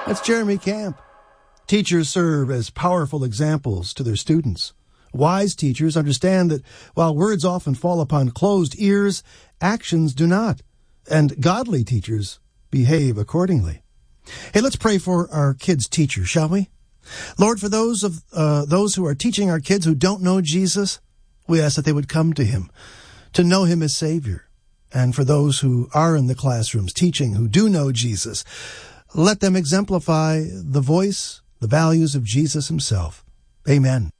That's Jeremy Camp. Teachers serve as powerful examples to their students. Wise teachers understand that while words often fall upon closed ears, actions do not. And godly teachers behave accordingly. Hey, let's pray for our kids' teachers, shall we? Lord, for those who are teaching our kids who don't know Jesus, we ask that they would come to him, to know him as Savior. And for those who are in the classrooms teaching who do know Jesus, let them exemplify the voice, the values of Jesus himself. Amen.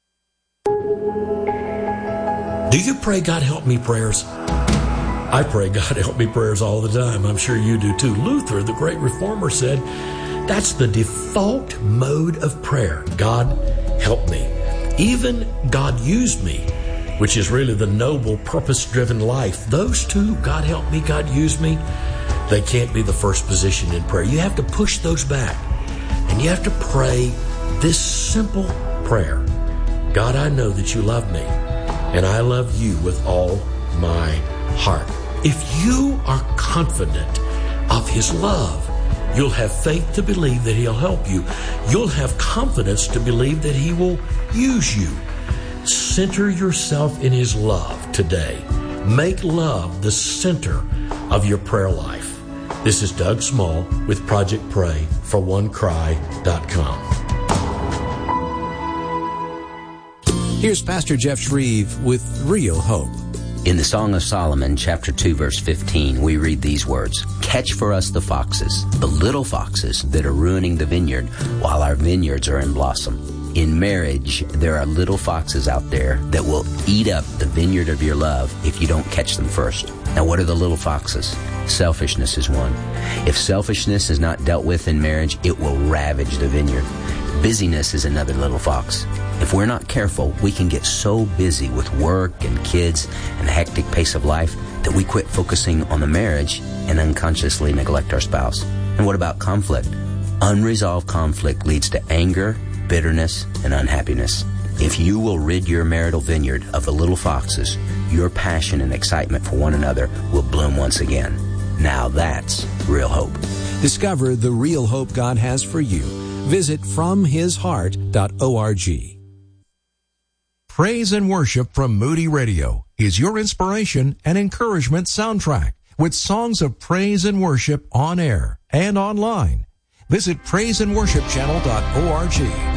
Do you pray God help me prayers? I pray God help me prayers all the time. I'm sure you do too. Luther, the great reformer, said that's the default mode of prayer. God help me. Even God use me, which is really the noble, purpose-driven life. Those two, God help me, God use me, they can't be the first position in prayer. You have to push those back. And you have to pray this simple prayer. God, I know that you love me, and I love you with all my heart. If you are confident of his love, you'll have faith to believe that he'll help you. You'll have confidence to believe that he will use you. Center yourself in his love today. Make love the center of your prayer life. This is Doug Small with Project Pray for OneCry.com. Here's Pastor Jeff Shreve with Real Hope. In the Song of Solomon, chapter 2, verse 15, we read these words, "Catch for us the foxes, the little foxes that are ruining the vineyard while our vineyards are in blossom." In marriage, there are little foxes out there that will eat up the vineyard of your love if you don't catch them first. Now, what are the little foxes? Selfishness is one. If selfishness is not dealt with in marriage, it will ravage the vineyard. Busyness is another little fox. If we're not careful, we can get so busy with work and kids and the hectic pace of life that we quit focusing on the marriage and unconsciously neglect our spouse. And what about conflict? Unresolved conflict leads to anger, bitterness, and unhappiness. If you will rid your marital vineyard of the little foxes, your passion and excitement for one another will bloom once again. Now that's real hope. Discover the real hope God has for you. Visit FromHisHeart.org. Praise and Worship from Moody Radio is your inspiration and encouragement soundtrack with songs of praise and worship on air and online. Visit PraiseAndWorshipChannel.org.